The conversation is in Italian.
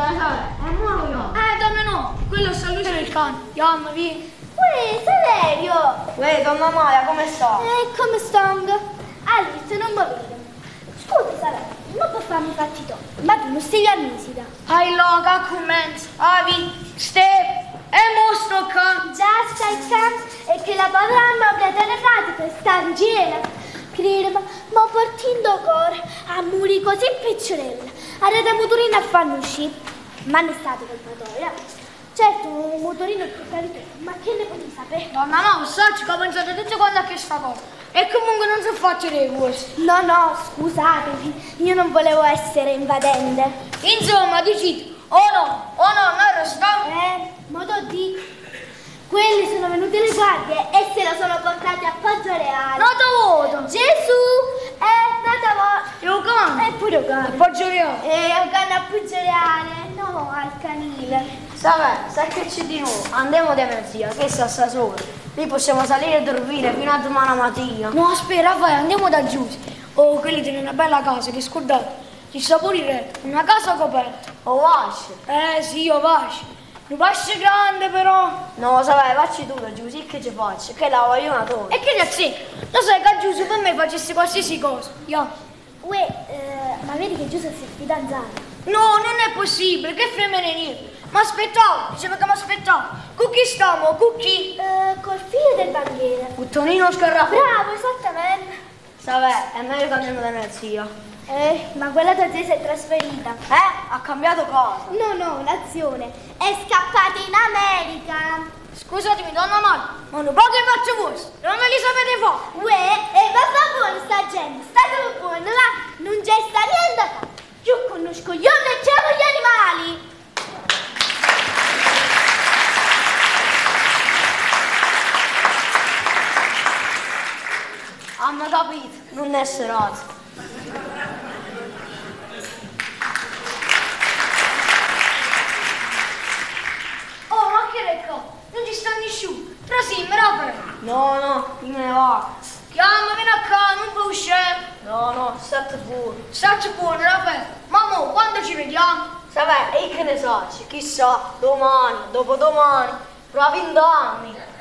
Dammi no, quello sta lui del cane. Andiamo, vieni. Uè, Saverio! Uè, donna Maia, come sta? Come stanno? Alice, non mi vedo. Scusa, Saverio, non può farmi i fatti tuoi. Ma tu non stai a visita. Hai loga, commenti, avi, step, e mostro can. Già stai canto e che la padrona mi ha telefonato sta in giro. Credimi, ma portando cuore a muri così picciolella. Arrete motorino a fanno uscire. Ma non è stato colpatorio. Certo, un motorino più carino, ma che ne potevi sapere? Donna no, sacci che ho pensato tutte quante a questa cosa. E comunque non so faccio dei questo. No, scusatemi, io non volevo essere invadente. Insomma, dici, no, noi restiamo. Ma tu dici. Quelli sono venuti le guardie e se lo sono portati a Poggio Reale. Nota voto. Gesù! Nata voto. E un cane. E pure un cane. Poggio Reale. Un cane a Poggio Reale. No, al canile. Sai che c'è di nuovo? Andiamo da mia zia, che sta sola. Lì possiamo salire e dormire fino a domani mattina. No, aspetta, vai, andiamo da Giuse. Oh, quelli tenen una bella casa, che scordate. Ci sta pure il re, una casa coperta. O vasce? Sì, io vasce. Un vasce grande però. No, sai, facci tu da Giuse, che ci faccio? Che la voglio una torre. E che ne sai? Lo sai che a Giuse per me facessi qualsiasi cosa. Uè, ma vedi che Giuse si è fidanzato? No, non è possibile, che femminile. Ma aspettavo, diceva che mi aspettavo. Con chi stiamo? Con chi? Col figlio del banchiere. Puttonino Scarrafone. Bravo, esattamente. Sai, è meglio che andiamo da mia zia. Ma quella tua zia si è trasferita. Ha cambiato cosa? No, nazione. È scappata in America. Scusatemi, donna Maria, ma non può che faccio voi? Non ve li sapete fare. Uè, ma fa buono sta gente, state buono, là, non c'è sta niente da fare. Io conosco gli uomini e c'erano gli animali. Hanno capito, non è serata. Oh, ma che recco? Non ci sta nessuno. Trasimmi, Raffaele. No, io me ne vado. Chiama, vieni a casa, non puoi uscire. No, state buono. Stacci buono, Raffaele. Mamma, quando ci vediamo? Sai, e che ne so, chissà, domani, dopodomani, fra 20 anni.